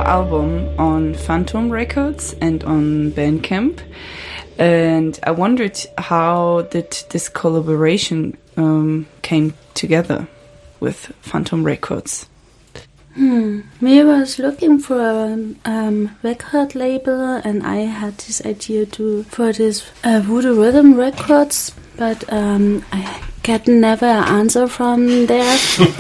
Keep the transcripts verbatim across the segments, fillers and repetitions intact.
album on Phantom Records and on Bandcamp. And I wondered, how did this collaboration um, came together with Phantom Records? Hmm. We was looking for a um, record label, and I had this idea to for this uh, Voodoo Rhythm Records, but um, I get never an answer from there.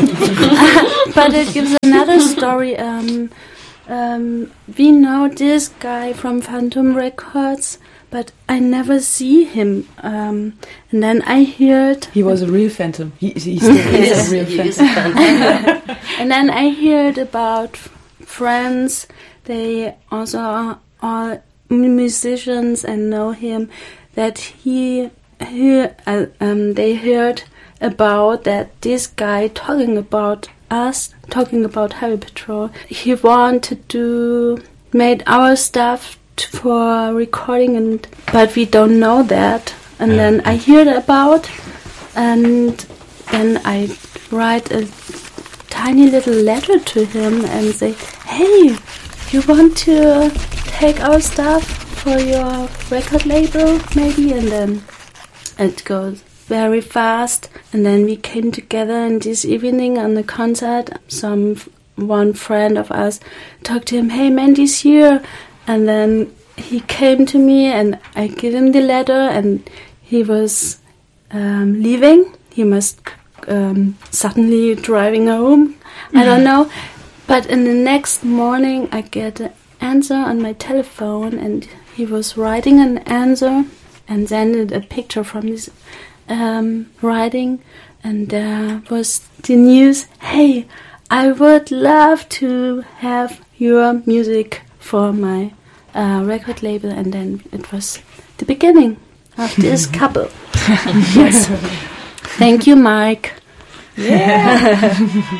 But it gives another story. Um, um, we know this guy from Phantom Records, but I never see him. Um, and then I heard... He was a real phantom. He, he still is a real he phantom. Is and then I heard about friends. They also are, are musicians and know him. That he, he uh, um, they heard about that this guy talking about us, talking about Heavy Patrol. He wanted to make our stuff for recording, and but we don't know that. And then I heard about, and then I write a tiny little letter to him and say, hey, you want to take our stuff for your record label maybe? And then it goes very fast, and then we came together in this evening on the concert. Some one friend of us talked to him, hey, Mandy's here. And then he came to me, and I gave him the letter, and he was um, leaving. He must um, suddenly driving home. I don't know. But in the next morning, I get an answer on my telephone, and he was writing an answer and sent a picture from this um, writing, and there was the news, hey, I would love to have your music for my Uh, record label. And then it was the beginning of this couple. Yes. Thank you, Mike. Yeah.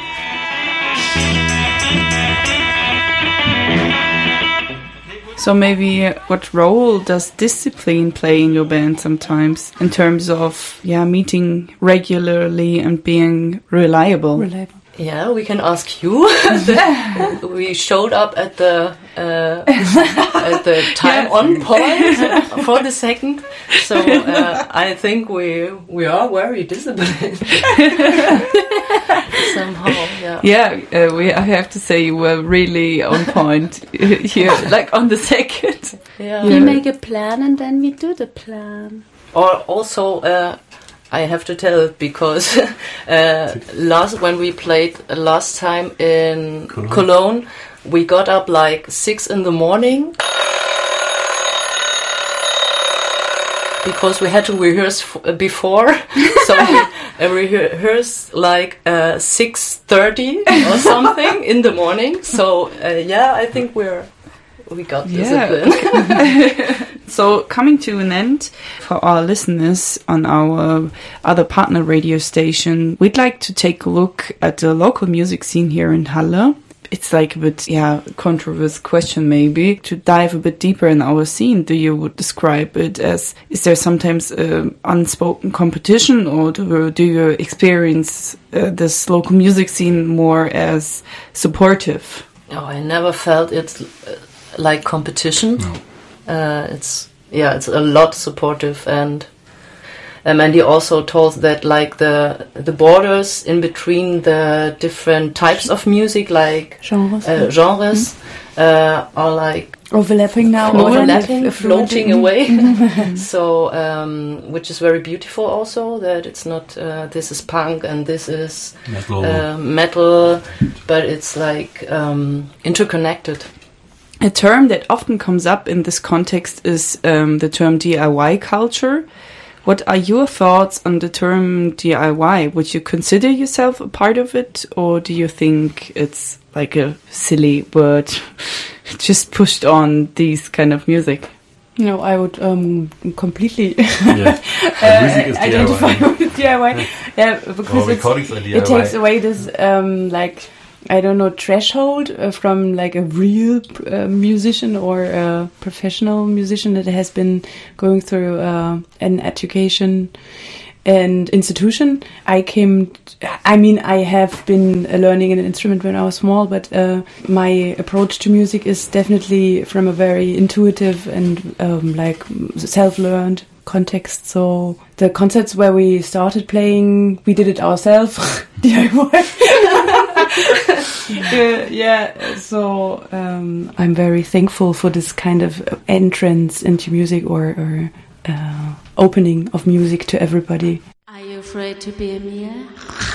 So maybe uh, what role does discipline play in your band sometimes in terms of yeah meeting regularly and being reliable? Reliable. Yeah, we can ask you. We showed up at the uh, at the time yeah. on point for the second, so uh, I think we we are very disciplined somehow. Yeah, yeah. Uh, we I have to say you were really on point here, like on the second. Yeah, we make a plan and then we do the plan. Or also. Uh, I have to tell it because uh, last when we played last time in Cologne. Cologne, we got up like six in the morning because we had to rehearse f- before. So we uh, rehearsed like uh, six thirty or something in the morning. So uh, yeah, I think we're we got discipline. Yeah. So, coming to an end, for our listeners on our other partner radio station, we'd like to take a look at the local music scene here in Halle. It's like a bit, yeah, controversial question maybe, to dive a bit deeper in our scene. Do you would describe it as, is there sometimes uh, unspoken competition, or do, do you experience uh, this local music scene more as supportive? No, I never felt it's uh, like competition. No. Uh, it's yeah, it's a lot supportive, and um, and he also told that like the the borders in between the different types of music, like genres, uh, genres mm-hmm. uh, are like overlapping now, overlapping, floating away. So, um, which is very beautiful. Also, that it's not uh, this is punk and this is metal, uh, metal but it's like um, interconnected. A term that often comes up in this context is um, the term D I Y culture. What are your thoughts on the term D I Y? Would you consider yourself a part of it, or do you think it's like a silly word just pushed on these kind of music? No, I would um, completely yeah. uh, identify with D I Y. Yeah, yeah because it's, it takes away this um, like... I don't know, threshold uh, from like a real uh, musician or a professional musician that has been going through uh, an education and institution. I came, I mean, I have been learning an instrument when I was small, but uh, my approach to music is definitely from a very intuitive and um, like self-learned context. So the concerts where we started playing, we did it ourselves, D I Y. uh, yeah, so um, I'm very thankful for this kind of entrance into music or, or uh, opening of music to everybody. Are you afraid to be a Mia?